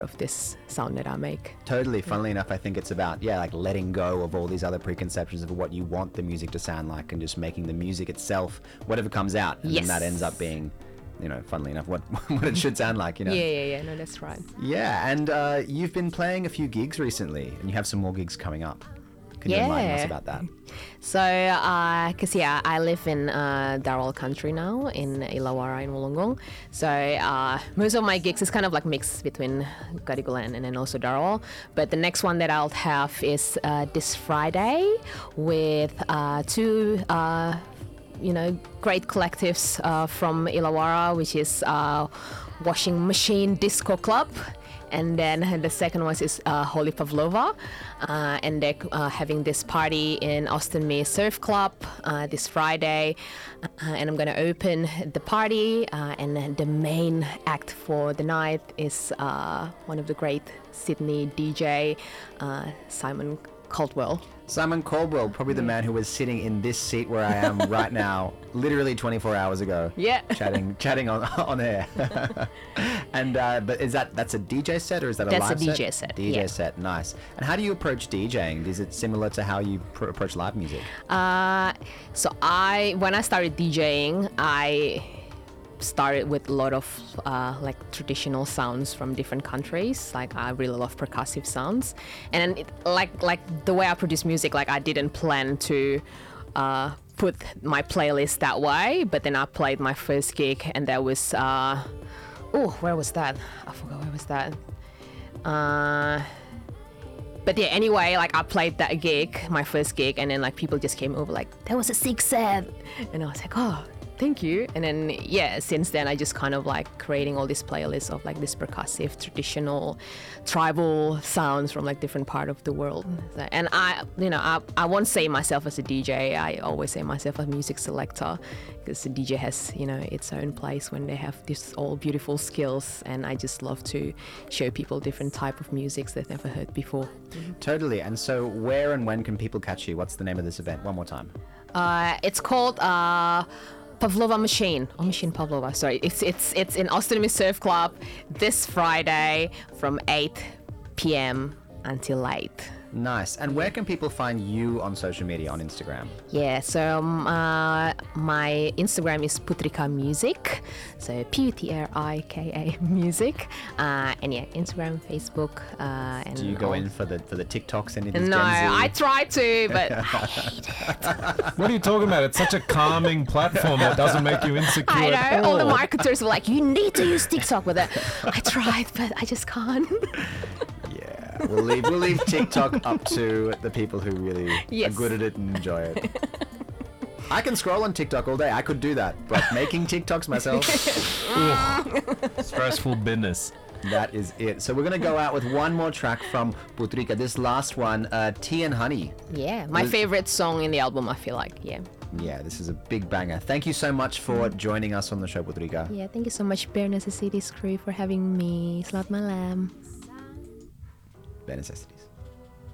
of this sound that I make. Totally. Funnily enough, I think it's about, like letting go of all these other preconceptions of what you want the music to sound like and just making the music itself, whatever comes out. And then that ends up being, funnily enough, what it should sound like, Yeah. No, that's right. Yeah. And you've been playing a few gigs recently and you have some more gigs coming up. Can you enlighten us about that? So, because I live in Darawal country now, in Illawarra in Wollongong. So most of my gigs is kind of like mixed between Gadigal and then also Darawal. But the next one that I'll have is this Friday with two great collectives from Illawarra, which is Washing Machine Disco Club. And then the second one is Holy Pavlova, and they're having this party in Austin Mee Surf Club this Friday, and I'm gonna open the party, and the main act for the night is one of the great Sydney DJ, Simon Caldwell. Simon Caldwell, probably the man who was sitting in this seat where I am right now, literally 24 hours ago. Yeah. Chatting on air. And but that's a DJ set or is that a live set? That's a DJ set. DJ set, nice. And how do you approach DJing? Is it similar to how you approach live music? So when I started DJing, I started with a lot of like traditional sounds from different countries. Like I really love percussive sounds, and like the way I produce music, like I didn't plan to put my playlist that way. But then I played my first gig, and that was where was that? I forgot where was that. But yeah, anyway, like I played that gig, my first gig, and then like people just came over like, that was a sick set, and I was like, oh, thank you. And then since then I just kind of like creating all these playlists of like this percussive traditional tribal sounds from like different part of the world. And I won't say myself as a DJ, I always say myself as a music selector, because the DJ has its own place when they have these all beautiful skills, and I just love to show people different type of musics they've never heard before. Totally. And so where and when can people catch you? What's the name of this event? One more time. It's called Pavlova Machine, or Machine Pavlova. Sorry, it's in Austin Mee Surf Club this Friday from 8 p.m. until 8. Nice. And where can people find you on social media, on Instagram? Yeah, so my Instagram is Putrika Music, so Putrika Music, and yeah, Instagram, Facebook, and do you go in for the TikToks and anything? No, I try to, but I hate it. What are you talking about? It's such a calming platform that doesn't make you insecure. I know. All the marketers were like, "You need to use TikTok with it." I tried, but I just can't. Yeah, we'll leave TikTok up to the people who really are good at it and enjoy it. I can scroll on TikTok all day. I could do that, but making TikToks myself, stressful business. That is it. So we're going to go out with one more track from Putrika. This last one, Tea and Honey. Yeah, my favorite song in the album, I feel like, yeah. Yeah, this is a big banger. Thank you so much for joining us on the show, Putrika. Yeah, thank you so much, Bare Necessities crew, for having me. Selamat malam. Bare Necessities.